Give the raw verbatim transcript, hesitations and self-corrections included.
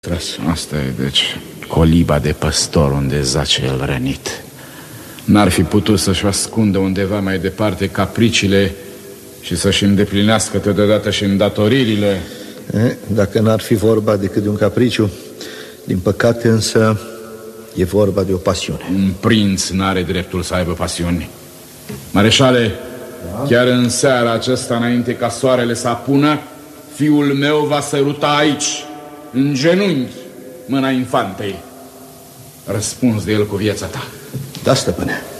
Asta e, deci, coliba de păstor unde zace el rănit. N-ar fi putut să-și ascundă undeva mai departe capriciile și să-și îndeplinească totodată și îndatoririle. Eh, dacă n-ar fi vorba decât de un capriciu, din păcate însă e vorba de o pasiune. Un prinț n-are dreptul să aibă pasiuni. Mareșale, da? Chiar în seara aceasta, înainte ca soarele să apună, fiul meu va săruta aici, în genunchi, mâna infantei. Răspunzi de el cu viața ta. Da, stăpâne.